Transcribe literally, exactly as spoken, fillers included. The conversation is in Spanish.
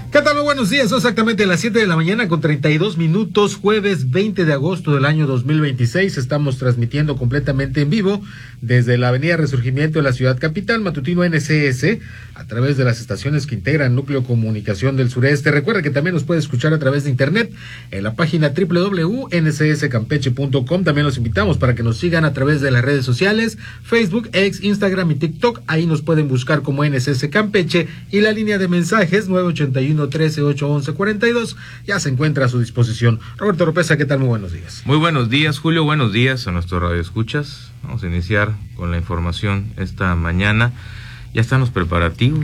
¿Qué tal? Muy buenos días, son exactamente las siete de la mañana con treinta y dos minutos, jueves veinte de agosto del año dos mil veintiséis. Estamos transmitiendo completamente en vivo desde la avenida Resurgimiento de la ciudad capital, matutino N C S, a través de las estaciones que integran Núcleo Comunicación del Sureste. Recuerda que también nos puede escuchar a través de internet en la página doble u doble u doble u punto n c s campeche punto com. También los invitamos para que nos sigan a través de las redes sociales, Facebook, X, Instagram y TikTok. Ahí nos pueden buscar como N C S Campeche, y la línea de mensajes nueve ochenta y uno trece ocho once cuarenta y dos ya se encuentra a su disposición. Roberto Oropesa, ¿qué tal? Muy buenos días. Muy buenos días, Julio. Buenos días a nuestros radioescuchas. Vamos a iniciar con la información esta mañana. Ya están los preparativos